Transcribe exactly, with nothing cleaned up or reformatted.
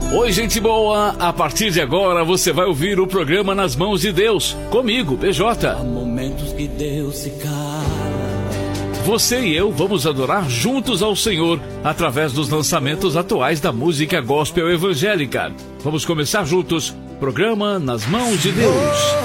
Oi, gente boa! A partir de agora você vai ouvir o programa Nas Mãos de Deus, comigo, B J. Há momentos que Deus se cala. Você e eu vamos adorar juntos ao Senhor através dos lançamentos atuais da música gospel evangélica. Vamos começar juntos, programa Nas Mãos de Deus.